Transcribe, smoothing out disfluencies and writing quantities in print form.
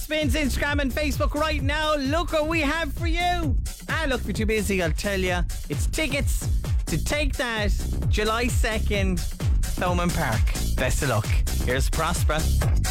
Spins Instagram and Facebook right now. Look what we have for you. Look, if you're too busy, I'll tell you. It's tickets to Take That, July 2nd, Thomond Park. Best of luck. Here's Prospera.